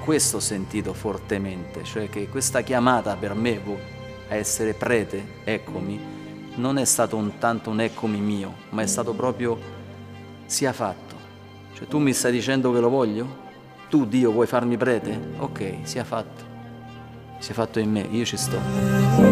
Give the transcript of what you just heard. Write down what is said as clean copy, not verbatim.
questo ho sentito fortemente, cioè che questa chiamata per me a essere prete, eccomi, non è stato tanto un eccomi mio, ma è stato proprio sia fatto. Cioè tu mi stai dicendo che lo voglio? Tu, Dio, vuoi farmi prete? Ok, sia fatto in me, io ci sto.